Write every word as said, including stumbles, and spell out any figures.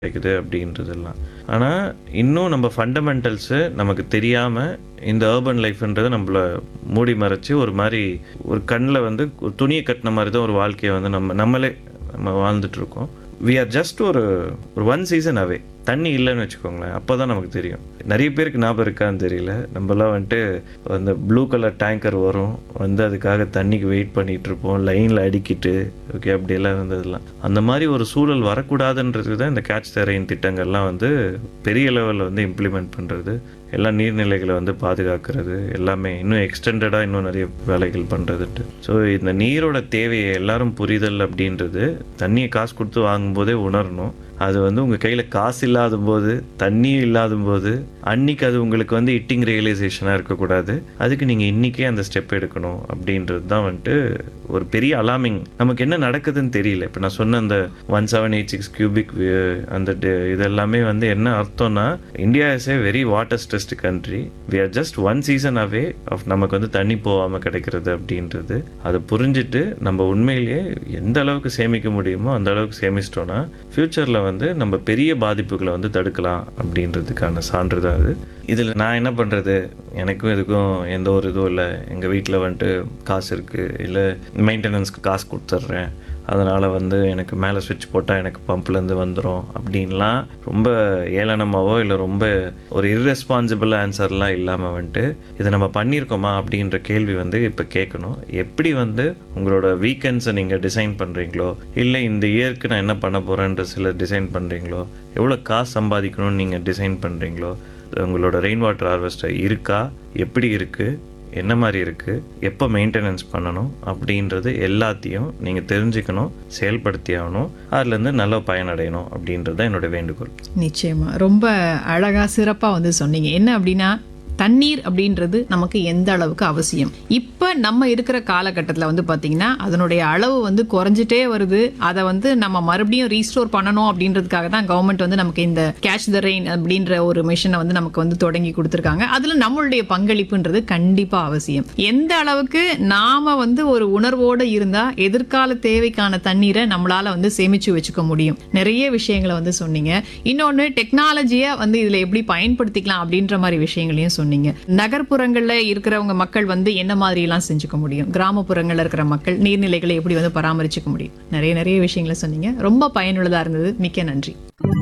கிடைக்குது அப்படின்றதெல்லாம். ஆனால் இன்னும் நம்ம ஃபண்டமெண்டல்ஸு நமக்கு தெரியாமல் இந்த அர்பன் லைஃப்ன்றதை நம்மள மூடி மறைச்சி ஒரு மாதிரி ஒரு கண்ணில் வந்து ஒரு துணியை கட்டின மாதிரி தான் ஒரு வாழ்க்கையை வந்து நம்ம நம்மளே நம்ம வாழ்ந்துட்டுருக்கோம். வி ஆர் ஜஸ்ட் ஒரு ஒரு ஒன் சீசன் அவே. தண்ணி இல்லைன்னு வச்சுக்கோங்களேன், அப்போ தான் நமக்கு தெரியும். நிறைய பேருக்கு ஞாபகம் இருக்கான்னு தெரியல, நம்மலாம் வந்துட்டு அந்த ப்ளூ கலர் டேங்கர் வரும், வந்து அதுக்காக தண்ணிக்கு வெயிட் பண்ணிகிட்டு இருப்போம், லைனில் அடிக்கிட்டு ஓகே அப்படியெல்லாம் இருந்ததெல்லாம். அந்த மாதிரி ஒரு சூழல் வரக்கூடாதுன்றது தான் இந்த கேட்ச் த ரெயின் திட்டங்கள்லாம் வந்து பெரிய லெவலில் வந்து இம்ப்ளிமெண்ட் பண்ணுறது, எல்லா நீர்நிலைகளை வந்து பாதுகாக்கிறது, எல்லாமே இன்னும் எக்ஸ்டெண்டடாக இன்னும் நிறைய வேலைகள் பண்ணுறதுட்டு. ஸோ இந்த நீரோட தேவையை எல்லாரும் புரிதல் அப்படின்றது தண்ணியை காசு கொடுத்து வாங்கும்போதே உணரணும். அது வந்து உங்கள் கையில் காசு இல்லாத போது, தண்ணியும் இல்லாத போது, அன்றைக்கி அது உங்களுக்கு வந்து இட்டிங் ரியலைசேஷனாக இருக்கக்கூடாது. அதுக்கு நீங்கள் இன்றைக்கே அந்த ஸ்டெப் எடுக்கணும் அப்படின்றது தான் வந்துட்டு ஒரு பெரிய அலார்மிங். நமக்கு என்ன நடக்குதுன்னு தெரியல. இப்போ நான் சொன்ன அந்த one seven eight six cubic அந்த இதெல்லாமே வந்து என்ன அர்த்தம்னா, India is a very water stressed country. We are just one season away of நமக்கு வந்து தண்ணி போகாமல் கிடைக்கிறது அப்படின்றது. அதை புரிஞ்சுட்டு நம்ம உண்மையிலேயே எந்த அளவுக்கு சேமிக்க முடியுமோ அந்த அளவுக்கு சேமிச்சிட்டோன்னா ஃப்யூச்சரில் வந்து நம்ம பெரிய பாதிப்புகளை வந்து தடுக்கலாம் அப்படின்றதுக்கான சான்று தான் அது. இதில் நான் என்ன பண்ணுறது, எனக்கும் இதுக்கும் எந்த ஒரு இதுவும் இல்லை. எங்கள் வீட்டில் வந்துட்டு காசு இருக்குது, இல்லை மெயின்டெனன்ஸ்க்கு காசு கொடுத்துட்றேன், அதனால் வந்து எனக்கு மேலே சுவிட்ச் போட்டால் எனக்கு பம்ப்லேருந்து வந்துடும் அப்படின்லாம் ரொம்ப ஏளனமாவோ இல்லை ரொம்ப ஒரு இர்ரெஸ்பான்சிபிள் ஆன்சர்லாம் இல்லாமல் வந்துட்டு இதை நம்ம பண்ணியிருக்கோமா அப்படின்ற கேள்வி வந்து இப்போ கேட்கணும். எப்படி வந்து உங்களோட வீக்கெண்ட்ஸை நீங்கள் டிசைன் பண்ணுறீங்களோ, இல்லை இந்த இயருக்கு நான் என்ன பண்ண போகிறேன்ற சில டிசைன் பண்ணுறீங்களோ, எவ்வளோ காசு சம்பாதிக்கணும்னு நீங்கள் டிசைன் பண்ணுறீங்களோ, உங்களோட ரெயின் வாட்டர் ஹார்வெஸ்டர் இருக்கா, எப்படி இருக்குது, என்ன மாதிரி இருக்குது, எப்போ மெயின்டெனன்ஸ் பண்ணணும் அப்படின்றது எல்லாத்தையும் நீங்கள் தெரிஞ்சுக்கணும், செயல்படுத்தி ஆகணும், அதுலேருந்து நல்ல பயனடையணும் அப்படின்றது தான் என்னோட வேண்டுகோள். நிச்சயமாக ரொம்ப அழகாக சிறப்பாக வந்து சொன்னீங்க. என்ன அப்படின்னா, தண்ணீர் அப்படின்றது நமக்கு எந்த அளவுக்கு அவசியம். இப்போ நம்ம இருக்கிற காலகட்டத்தில் வந்து பார்த்திங்கன்னா அதனுடைய அளவு வந்து குறைஞ்சிட்டே வருது. அதை வந்து நம்ம மறுபடியும் ரீஸ்டோர் பண்ணணும் அப்படின்றதுக்காக தான் கவர்மெண்ட் வந்து நமக்கு இந்த கேட்ச் த ரெயின் அப்படின்ற ஒரு மிஷனை வந்து நமக்கு வந்து தொடங்கி கொடுத்துருக்காங்க. அதில் நம்மளுடைய பங்களிப்புன்றது கண்டிப்பாக அவசியம். எந்த அளவுக்கு நாம் வந்து ஒரு உணர்வோடு இருந்தால் எதிர்கால தேவைக்கான தண்ணீரை நம்மளால் வந்து சேமித்து வச்சுக்க முடியும். நிறைய விஷயங்களை வந்து சொன்னீங்க. இன்னொன்று, டெக்னாலஜியை வந்து இதில் எப்படி பயன்படுத்திக்கலாம் அப்படின்ற மாதிரி விஷயங்களையும் சொன்னீங்க. நகர்ப்புறங்களில் இருக்கிறவங்க மக்கள் வந்து என்ன மாதிரி எல்லாம் செஞ்சுக்க முடியும், கிராமப்புறங்களில் இருக்கிற மக்கள் நீர்நிலைகளை எப்படி வந்து பராமரிச்சுக்க முடியும், நிறைய நிறைய விஷயங்களை சொன்னீங்க. ரொம்ப பயனுள்ளதா இருந்தது. மிக்க நன்றி.